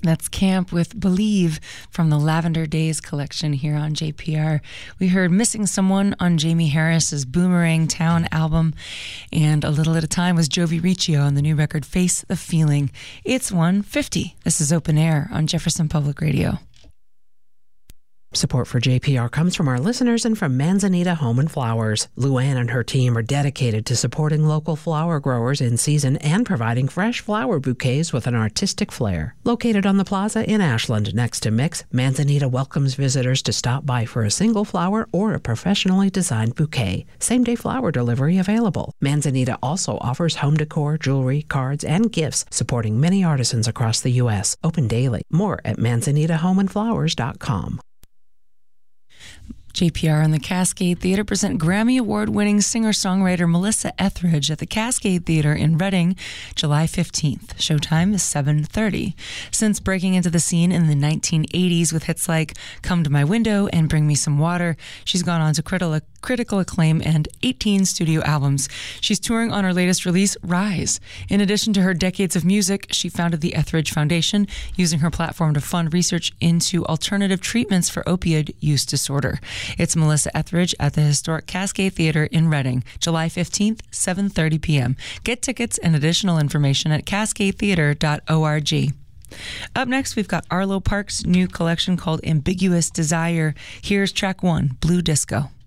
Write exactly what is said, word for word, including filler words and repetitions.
That's Camp with Believe from the Lavender Days collection here on J P R. We heard Missing Someone on Jamie Harris's Boomerang Town album, and A Little at a Time was Jovi Riccio on the new record Face the Feeling. It's one fifty. This is Open Air on Jefferson Public Radio. Support for J P R comes from our listeners and from Manzanita Home and Flowers. Luann and her team are dedicated to supporting local flower growers in season and providing fresh flower bouquets with an artistic flair. Located on the plaza in Ashland next to Mix, Manzanita welcomes visitors to stop by for a single flower or a professionally designed bouquet. Same-day flower delivery available. Manzanita also offers home decor, jewelry, cards, and gifts, supporting many artisans across the U S. Open daily. More at manzanita home and flowers dot com. J P R and the Cascade Theater present Grammy Award-winning singer-songwriter Melissa Etheridge at the Cascade Theater in Reading, July fifteenth. Showtime is seven thirty. Since breaking into the scene in the nineteen eighties with hits like Come to My Window and Bring Me Some Water, she's gone on to critical critical acclaim and eighteen studio albums. She's touring on her latest release, Rise. In addition to her decades of music, she founded the Etheridge Foundation, using her platform to fund research into alternative treatments for opioid use disorder. It's Melissa Etheridge at the historic Cascade Theater in Reading, July fifteenth, seven thirty p.m. Get tickets and additional information at cascade theater dot org. Up next, we've got Arlo Parks' new collection called Ambiguous Desire. Here's track one, Blue Disco.